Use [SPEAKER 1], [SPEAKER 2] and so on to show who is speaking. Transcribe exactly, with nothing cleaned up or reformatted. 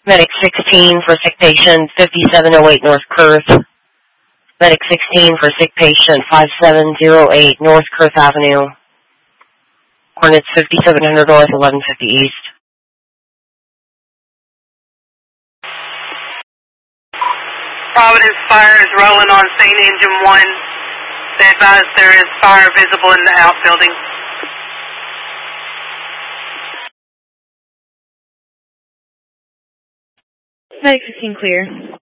[SPEAKER 1] Medic sixteen for sick patient fifty-seven oh eight North Kurth. Medic sixteen for sick patient five seven oh eight North Kurth Avenue. Coordinates fifty-seven hundred North, eleven fifty East.
[SPEAKER 2] Providence Fire is rolling on Saint Engine one. They advise there is fire visible in the outbuilding.
[SPEAKER 3] Medic sixteen clear.